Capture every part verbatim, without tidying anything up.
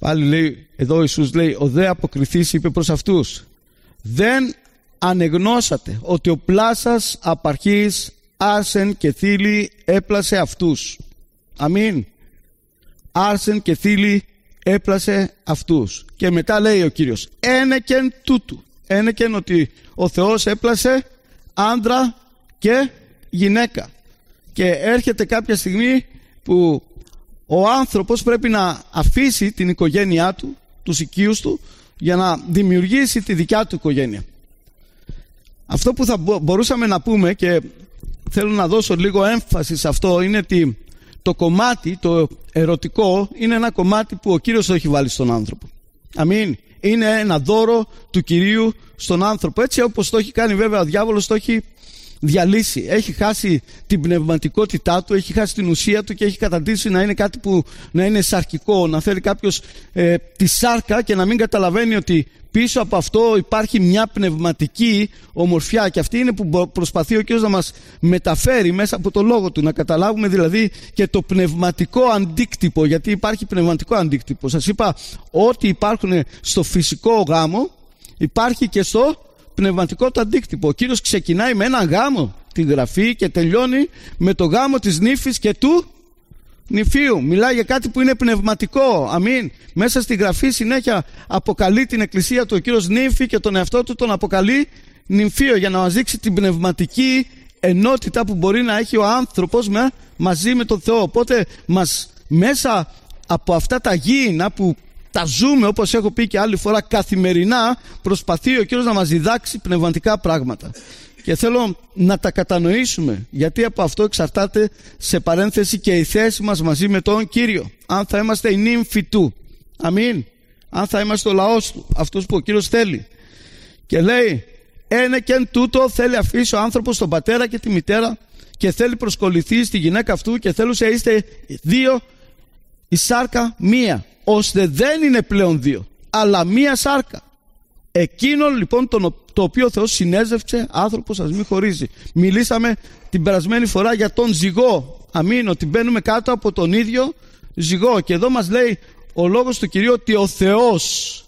Πάλι λέει, εδώ ο Ιησούς λέει, ο δε αποκριθής είπε προς αυτούς, δεν ανεγνώσατε ότι ο πλάσας απαρχής άρσεν και θήλη έπλασε αυτούς. Αμήν. Άρσεν και θήλη έπλασε αυτούς. Και μετά λέει ο Κύριος, ένεκεν τούτου. Ένεκεν ότι ο Θεός έπλασε άντρα και γυναίκα. Και έρχεται κάποια στιγμή που ο άνθρωπος πρέπει να αφήσει την οικογένειά του, τους οικείους του, για να δημιουργήσει τη δικιά του οικογένεια. Αυτό που θα μπορούσαμε να πούμε, και θέλω να δώσω λίγο έμφαση σε αυτό, είναι ότι το κομμάτι, το ερωτικό, είναι ένα κομμάτι που ο Κύριος το έχει βάλει στον άνθρωπο. Αμήν. Είναι ένα δώρο του Κυρίου στον άνθρωπο. Έτσι όπως το έχει κάνει βέβαια ο διάβολος, το έχει διαλύσει. Έχει χάσει την πνευματικότητά του, έχει χάσει την ουσία του και έχει καταντήσει να είναι κάτι που να είναι σαρκικό, να θέλει κάποιος ε, τη σάρκα και να μην καταλαβαίνει ότι πίσω από αυτό υπάρχει μια πνευματική ομορφιά, και αυτή είναι που προσπαθεί ο Κύριος να μας μεταφέρει μέσα από το λόγο του, να καταλάβουμε δηλαδή και το πνευματικό αντίκτυπο, γιατί υπάρχει πνευματικό αντίκτυπο. Σας είπα ότι υπάρχουν στο φυσικό γάμο, υπάρχει και στο πνευματικό του αντίκτυπο. Ο Κύριος ξεκινάει με έναν γάμο, τη Γραφή, και τελειώνει με το γάμο της νύφης και του νηφίου. Μιλάει για κάτι που είναι πνευματικό. Αμήν. Μέσα στη Γραφή συνέχεια αποκαλεί την εκκλησία του ο Κύριος νύφη και τον εαυτό του τον αποκαλεί νυμφίο, για να μας δείξει την πνευματική ενότητα που μπορεί να έχει ο άνθρωπος με, μαζί με τον Θεό. Οπότε μας, μέσα από αυτά τα γήινα που τα ζούμε, όπως έχω πει και άλλη φορά, καθημερινά, προσπαθεί ο Κύριος να μας διδάξει πνευματικά πράγματα. Και θέλω να τα κατανοήσουμε, γιατί από αυτό εξαρτάται, σε παρένθεση, και η θέση μας μαζί με τον Κύριο. Αν θα είμαστε οι νύμφοι του. Αμήν. Αν θα είμαστε ο λαός του, αυτός που ο Κύριος θέλει. Και λέει, ένεκεν τούτο θέλει αφήσει ο άνθρωπος τον πατέρα και τη μητέρα και θέλει προσκοληθεί στη γυναίκα αυτού και θέλουσε είστε δύο η σάρκα μία, ώστε δεν είναι πλέον δύο, αλλά μία σάρκα. Εκείνο λοιπόν τον, το οποίο ο Θεός συνέζευξε, άνθρωπος ας μην χωρίζει. Μιλήσαμε την περασμένη φορά για τον ζυγό. Αμήν, ότι μπαίνουμε κάτω από τον ίδιο ζυγό. Και εδώ μας λέει ο λόγος του Κυρίου ότι ο Θεός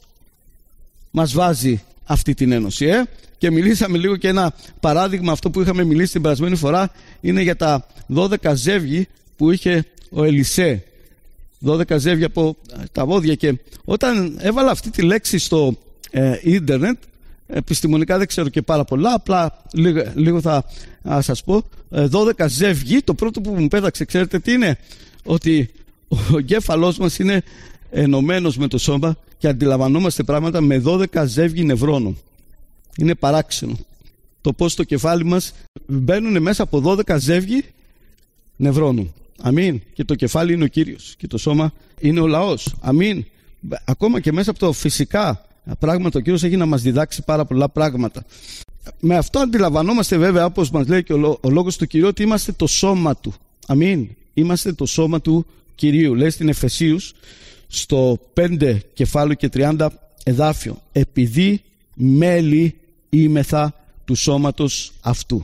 μας βάζει αυτή την ένωση. Ε? Και μιλήσαμε λίγο και ένα παράδειγμα, αυτό που είχαμε μιλήσει την περασμένη φορά, είναι για τα δώδεκα ζεύγη που είχε ο Ελισέ. δώδεκα ζεύγη από τα βόδια. Και όταν έβαλα αυτή τη λέξη στο ε, ίντερνετ, επιστημονικά δεν ξέρω και πάρα πολλά, απλά λίγο, λίγο θα α, σας πω, ε, δώδεκα ζεύγη, το πρώτο που μου πέταξε, ξέρετε τι είναι? Ότι ο εγκέφαλός μας είναι ενωμένος με το σώμα και αντιλαμβανόμαστε πράγματα με δώδεκα ζεύγη νευρώνων. Είναι παράξενο το πως το κεφάλι μας μπαίνουν μέσα από δώδεκα ζεύγη νευρώνων. Αμήν. Και το κεφάλι είναι ο Κύριος και το σώμα είναι ο λαός. Αμήν. Ακόμα και μέσα από το φυσικά πράγματα ο Κύριος έχει να μας διδάξει πάρα πολλά πράγματα. Με αυτό αντιλαμβανόμαστε βέβαια, όπως μας λέει και ο, λό, ο λόγος του Κυρίου, ότι είμαστε το σώμα του. Αμήν. Είμαστε το σώμα του Κυρίου. Λέει στην Εφεσίους στο πέντε κεφάλαιο και τριάντα εδάφιο, επειδή μέλη είμεθα του σώματος αυτού,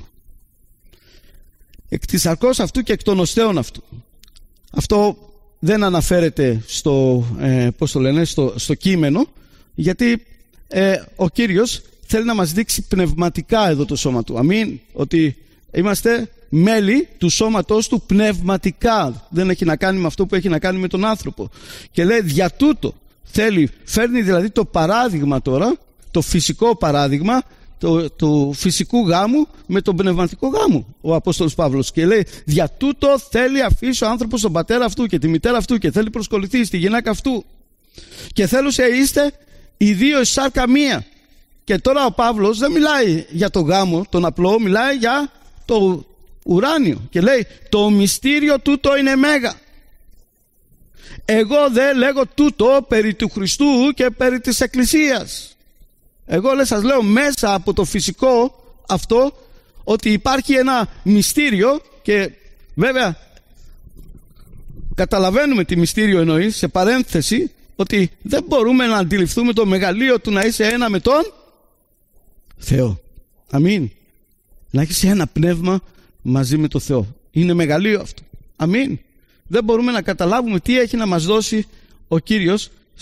εκ της σαρκός αυτού και εκ των οστέων αυτού. Αυτό δεν αναφέρεται στο, ε, πώς το λένε, στο, στο κείμενο, γιατί ε, ο Κύριος θέλει να μας δείξει πνευματικά εδώ το σώμα του. Αμήν. Ότι είμαστε μέλη του σώματος του πνευματικά. Δεν έχει να κάνει με αυτό που έχει να κάνει με τον άνθρωπο. Και λέει δια τούτο θέλει, φέρνει δηλαδή το παράδειγμα τώρα, το φυσικό παράδειγμα του το φυσικού γάμου με τον πνευματικό γάμο ο Απόστολος Παύλος, και λέει δια τούτο θέλει αφήσει ο άνθρωπος τον πατέρα αυτού και τη μητέρα αυτού και θέλει προσκοληθεί στη γυναίκα αυτού και θέλουσε είστε οι δύο εις σάρκα μία. Και τώρα ο Παύλος δεν μιλάει για το γάμο τον απλό, μιλάει για το ουράνιο και λέει το μυστήριο τούτο είναι μέγα. Εγώ δεν λέγω τούτο περί του Χριστού και περί της Εκκλησίας. Εγώ λέει, σας λέω μέσα από το φυσικό αυτό ότι υπάρχει ένα μυστήριο, και βέβαια καταλαβαίνουμε τι μυστήριο εννοεί, σε παρένθεση, ότι δεν μπορούμε να αντιληφθούμε το μεγαλείο του να είσαι ένα με τον Θεό. Αμήν. Να έχεις ένα πνεύμα μαζί με τον Θεό. Είναι μεγαλείο αυτό. Αμήν. Δεν μπορούμε να καταλάβουμε τι έχει να μας δώσει ο Κύριος